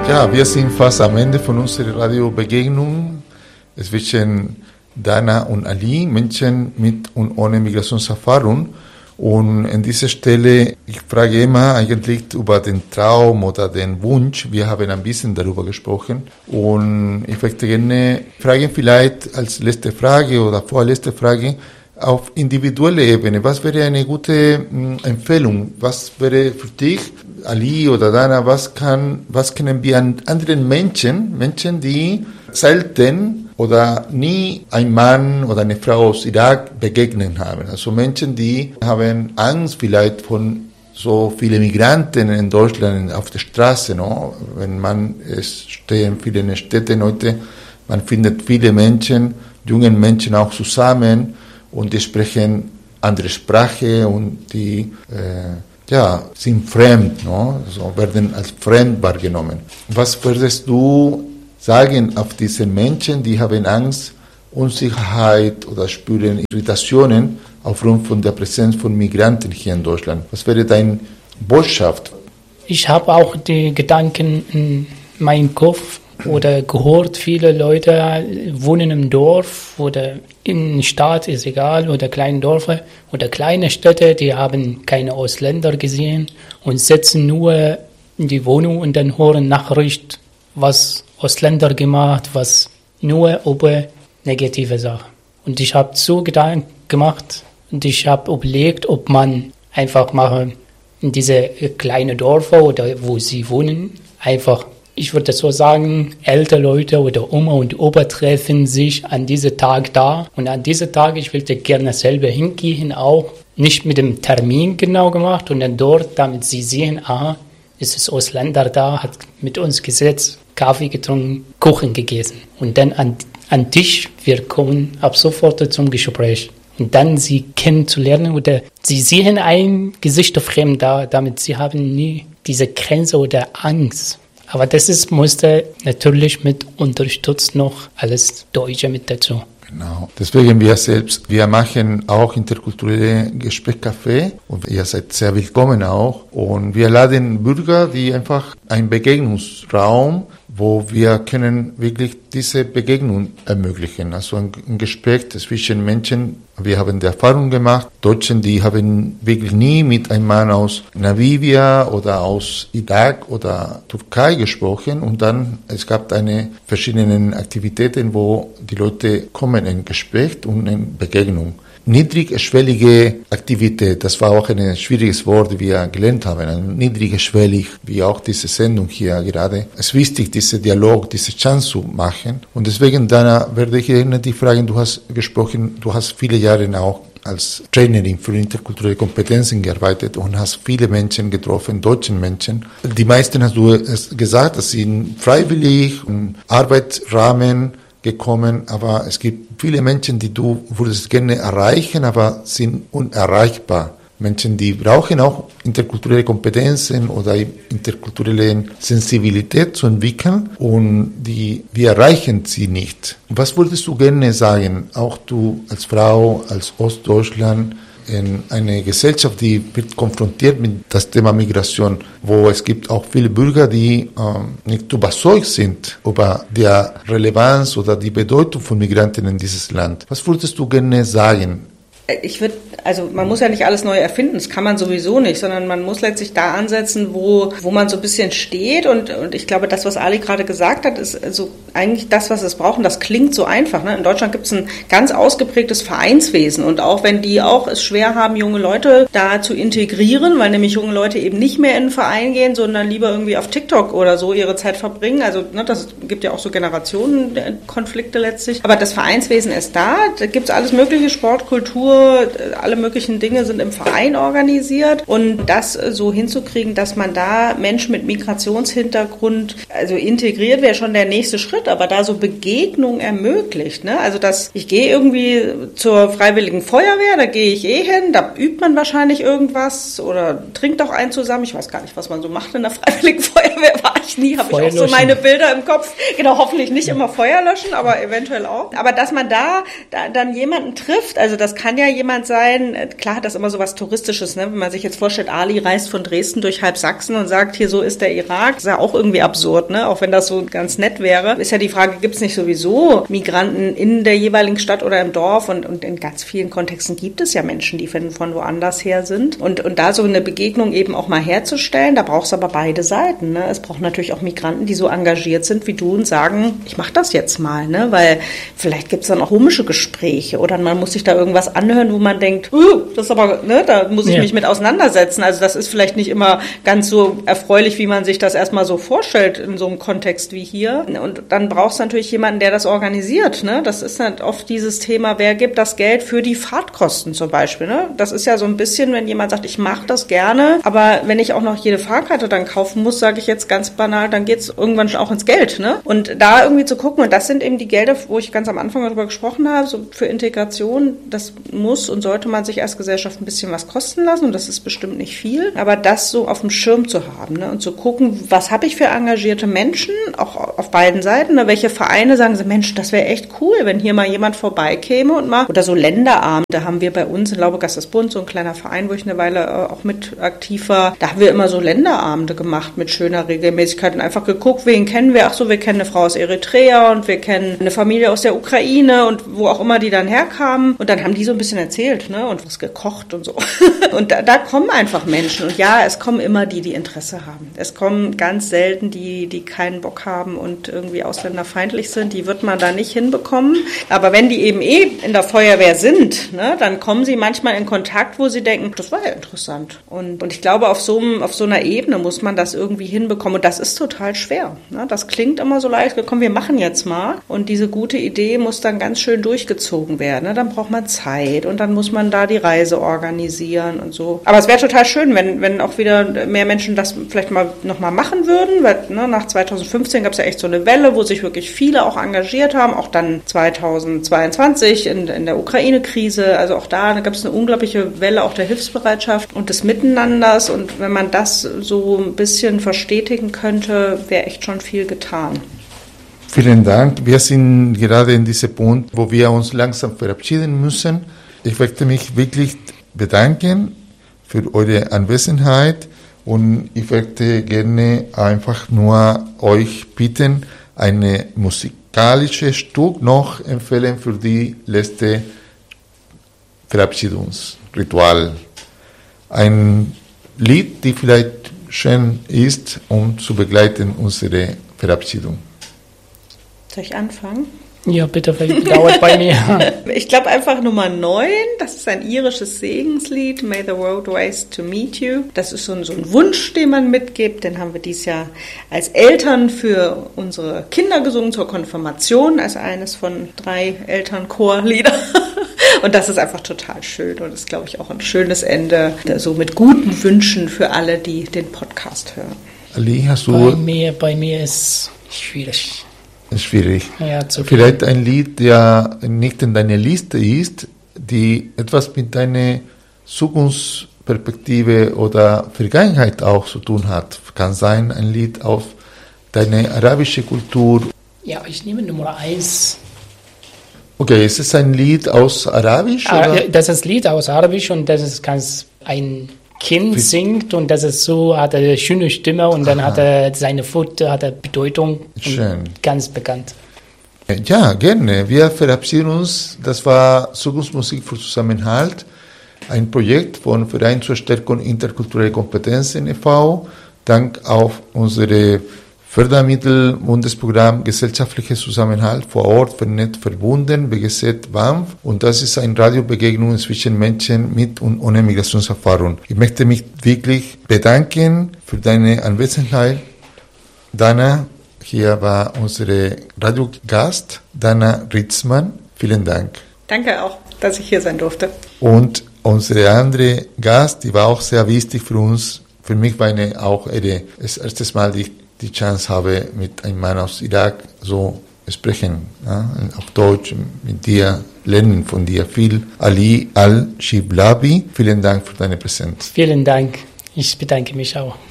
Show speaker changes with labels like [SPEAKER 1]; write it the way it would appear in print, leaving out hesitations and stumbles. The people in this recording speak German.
[SPEAKER 1] Ja, wir sind fast am Ende von unserer Radiobegegnung zwischen Dana und Ali, Menschen mit und ohne Migrationserfahrung. Und an dieser Stelle, ich frage immer eigentlich über den Traum oder den Wunsch. Wir haben ein bisschen darüber gesprochen. Und ich möchte gerne fragen, vielleicht als letzte Frage oder vorletzte Frage, auf individueller Ebene, was wäre eine gute Empfehlung? Was wäre für dich, Ali oder Dana, was können wir an anderen Menschen, die selten oder nie ein Mann oder eine Frau aus Irak begegnen haben? Also Menschen, die haben Angst vielleicht von so vielen Migranten in Deutschland auf der Straße, no? Es stehen viele Städte heute, man findet viele Menschen, junge Menschen auch zusammen, und die sprechen andere Sprache und die sind fremd, no? Also werden als fremd wahrgenommen. Was würdest du sagen auf diese Menschen, die haben Angst, Unsicherheit oder spüren Irritationen aufgrund von der Präsenz von Migranten hier in Deutschland? Was wäre deine Botschaft?
[SPEAKER 2] Ich habe auch die Gedanken in meinem Kopf oder gehört, viele Leute wohnen im Dorf oder in der Stadt, ist egal, oder kleine Dörfer oder kleine Städte, die haben keine Ausländer gesehen und sitzen nur in die Wohnung und dann hören Nachrichten, was Ausländer gemacht, was nur über negative Sachen. Und ich habe so Gedanken gemacht und ich habe überlegt, ob man einfach machen in diese kleinen Dörfer oder wo sie wohnen, einfach, ich würde so sagen, ältere Leute oder Oma und Opa treffen sich an diesem Tag da. Und an diesem Tag, ich würde gerne selber hingehen, auch nicht mit dem Termin genau gemacht. Und dann dort, damit sie sehen, ist es Ausländer da, hat mit uns gesetzt, Kaffee getrunken, Kuchen gegessen. Und dann an Tisch, wir kommen ab sofort zum Gespräch. Und dann sie kennenzulernen oder sie sehen ein Gesicht fremd da, damit sie haben nie diese Grenze oder Angst. Aber das musste natürlich mit unterstützt noch alles Deutsche mit dazu.
[SPEAKER 1] Genau. Deswegen wir machen auch interkulturelle Gesprächscafé und ihr seid sehr willkommen auch. Und wir laden Bürger, die einfach einen Begegnungsraum, wo wir können wirklich diese Begegnung ermöglichen. Also ein Gespräch zwischen Menschen. Wir haben die Erfahrung gemacht, Deutschen, die haben wirklich nie mit einem Mann aus Namibia oder aus Irak oder Türkei gesprochen. Und dann, es gab verschiedene Aktivitäten, wo die Leute kommen in Gespräch und in Begegnung. Niedrigschwellige Aktivität, das war auch ein schwieriges Wort, wie wir gelernt haben. Niedrigschwellig, wie auch diese Sendung hier gerade. Es ist wichtig, diesen Dialog, diese Chance zu machen. Und deswegen, Dana, werde ich gerne dich fragen, du hast gesprochen, du hast viele Jahre auch als Trainerin für interkulturelle Kompetenzen gearbeitet und hast viele Menschen getroffen, deutsche Menschen. Die meisten, hast du es gesagt, das sind freiwillig, im Arbeitsrahmen gekommen, aber es gibt viele Menschen, die du würdest gerne erreichen, aber sind unerreichbar. Menschen, die brauchen auch interkulturelle Kompetenzen oder interkulturelle Sensibilität zu entwickeln und wir erreichen sie nicht. Was würdest du gerne sagen, auch du als Frau, als Ostdeutschland, in eine Gesellschaft, die wird konfrontiert mit das Thema Migration, wo es gibt auch viele Bürger, die nicht überzeugt sind über die Relevanz oder die Bedeutung von Migranten in dieses Land. Was würdest du gerne sagen?
[SPEAKER 3] Man muss ja nicht alles neu erfinden, das kann man sowieso nicht, sondern man muss letztlich da ansetzen, wo man so ein bisschen steht und ich glaube, das, was Ali gerade gesagt hat, ist also eigentlich das, was es brauchen, das klingt so einfach. Ne? In Deutschland gibt es ein ganz ausgeprägtes Vereinswesen und auch wenn die auch es schwer haben, junge Leute da zu integrieren, weil nämlich junge Leute eben nicht mehr in einen Verein gehen, sondern lieber irgendwie auf TikTok oder so ihre Zeit verbringen, also das gibt ja auch so Generationenkonflikte letztlich, aber das Vereinswesen ist da gibt es alles mögliche, Sport, Kultur, alle möglichen Dinge sind im Verein organisiert und das so hinzukriegen, dass man da Menschen mit Migrationshintergrund also integriert, wäre schon der nächste Schritt, aber da so Begegnung ermöglicht. Ne? Also ich gehe irgendwie zur Freiwilligen Feuerwehr, da gehe ich hin, da übt man wahrscheinlich irgendwas oder trinkt auch einen zusammen. Ich weiß gar nicht, was man so macht in der Freiwilligen Feuerwehr, war ich ich nie, habe ich auch so meine Bilder im Kopf. Genau, hoffentlich nicht immer Feuer löschen, aber eventuell auch. Aber dass man da dann jemanden trifft, also das kann ja jemand sein, klar hat das immer so was Touristisches, ne? Wenn man sich jetzt vorstellt, Ali reist von Dresden durch halb Sachsen und sagt, hier so ist der Irak, ist ja auch irgendwie absurd, ne? Auch wenn das so ganz nett wäre. Ist ja die Frage, gibt es nicht sowieso Migranten in der jeweiligen Stadt oder im Dorf und in ganz vielen Kontexten gibt es ja Menschen, die von woanders her sind. Und da so eine Begegnung eben auch mal herzustellen, da braucht es aber beide Seiten, ne? Es braucht natürlich auch Migranten, die so engagiert sind wie du und sagen, ich mache das jetzt mal, ne? Weil vielleicht gibt es dann auch komische Gespräche oder man muss sich da irgendwas anhören, wo man denkt, das ist aber, ne, da muss ich mich mit auseinandersetzen. Also das ist vielleicht nicht immer ganz so erfreulich, wie man sich das erstmal so vorstellt in so einem Kontext wie hier. Und dann braucht es natürlich jemanden, der das organisiert, ne? Das ist halt oft dieses Thema, wer gibt das Geld für die Fahrtkosten zum Beispiel, ne? Das ist ja so ein bisschen, wenn jemand sagt, ich mache das gerne, aber wenn ich auch noch jede Fahrkarte dann kaufen muss, sage ich jetzt ganz banal, dann geht es irgendwann auch ins Geld, ne? Und da irgendwie zu gucken, und das sind eben die Gelder, wo ich ganz am Anfang darüber gesprochen habe, so für Integration, das muss und sollte man sich als Gesellschaft ein bisschen was kosten lassen und das ist bestimmt nicht viel, aber das so auf dem Schirm zu haben, ne? Und zu gucken, was habe ich für engagierte Menschen, auch auf beiden Seiten, ne? Welche Vereine sagen so, Mensch, das wäre echt cool, wenn hier mal jemand vorbeikäme und mal, oder so Länderabende, da haben wir bei uns in Laube-Gast-das-Bund, so ein kleiner Verein, wo ich eine Weile auch mit aktiv war, da haben wir immer so Länderabende gemacht mit schöner Regelmäßigkeit und einfach geguckt, wen kennen wir, ach so, wir kennen eine Frau aus Eritrea und wir kennen eine Familie aus der Ukraine und wo auch immer die dann herkamen und dann haben die so ein bisschen erzählt, ne, und was gekocht und so. Und da kommen einfach Menschen und ja, es kommen immer die Interesse haben. Es kommen ganz selten die keinen Bock haben und irgendwie ausländerfeindlich sind, die wird man da nicht hinbekommen. Aber wenn die eben in der Feuerwehr sind, ne, dann kommen sie manchmal in Kontakt, wo sie denken, das war ja interessant. Und ich glaube, auf so einer Ebene muss man das irgendwie hinbekommen und das ist total schwer. Ne? Das klingt immer so leicht, komm, wir machen jetzt mal und diese gute Idee muss dann ganz schön durchgezogen werden. Ne? Dann braucht man Zeit und dann muss man da die Reise organisieren und so. Aber es wäre total schön, wenn auch wieder mehr Menschen das vielleicht mal nochmal machen würden, weil ne, nach 2015 gab es ja echt so eine Welle, wo sich wirklich viele auch engagiert haben, auch dann 2022 in der Ukraine-Krise, also auch da gab es eine unglaubliche Welle auch der Hilfsbereitschaft und des Miteinanders und wenn man das so ein bisschen verstetigen könnte, wäre echt schon viel getan.
[SPEAKER 1] Vielen Dank. Wir sind gerade in diesem Punkt, wo wir uns langsam verabschieden müssen. Ich möchte mich wirklich bedanken für eure Anwesenheit und ich möchte gerne einfach nur euch bitten, eine musikalische Stück noch empfehlen für die letzte Verabschiedungsritual. Ein Lied, die vielleicht schön ist, um zu begleiten unsere Verabschiedung.
[SPEAKER 3] Soll ich anfangen?
[SPEAKER 2] Ja, bitte, dauert bei mir.
[SPEAKER 3] Ich glaube einfach Nummer 9, das ist ein irisches Segenslied, May the Road Ways to Meet You. Das ist so ein Wunsch, den man mitgibt, den haben wir dieses Jahr als Eltern für unsere Kinder gesungen zur Konfirmation, als eines von 3 Elternchorlieder. Und das ist einfach total schön und ist, glaube ich, auch ein schönes Ende, so mit guten Wünschen für alle, die den Podcast hören.
[SPEAKER 1] Ali, hast du...
[SPEAKER 2] Bei mir ist schwierig.
[SPEAKER 1] Schwierig.
[SPEAKER 2] Ja,
[SPEAKER 1] vielleicht ein Lied, der nicht in deiner Liste ist, die etwas mit deiner Zukunftsperspektive oder Vergangenheit auch zu tun hat. Kann sein, ein Lied auf deine arabische Kultur.
[SPEAKER 2] Ja, ich nehme Nummer 1.
[SPEAKER 1] Okay, ist es ein Lied aus Arabisch? Oder?
[SPEAKER 2] Das ist ein Lied aus Arabisch und das ist ein Kind singt und das ist so, hat eine schöne Stimme und dann hat er seine Foto, hat er Bedeutung.
[SPEAKER 1] Schön.
[SPEAKER 2] Ganz bekannt.
[SPEAKER 1] Ja, gerne. Wir verabschieden uns. Das war Zukunftsmusik für Zusammenhalt, ein Projekt von Verein zur Stärkung interkultureller Kompetenzen e.V. Dank auf unsere Fördermittel Bundesprogramm Gesellschaftlicher Zusammenhalt vor Ort vernetzt verbunden, BGZ BAMF, und das ist eine Radiobegegnung zwischen Menschen mit und ohne Migrationserfahrung. Ich möchte mich wirklich bedanken für deine Anwesenheit. Dana, hier war unsere Radiogast, Dana Ritzmann. Vielen Dank.
[SPEAKER 3] Danke auch, dass ich hier sein durfte.
[SPEAKER 1] Und unsere andere Gast, die war auch sehr wichtig für uns. Für mich war eine auch das erste Mal, die Chance habe, mit einem Mann aus Irak so sprechen, ja, auf Deutsch mit dir, lernen von dir viel. Ali Al-Shiblabi, vielen Dank für deine Präsenz.
[SPEAKER 2] Vielen Dank. Ich bedanke mich auch.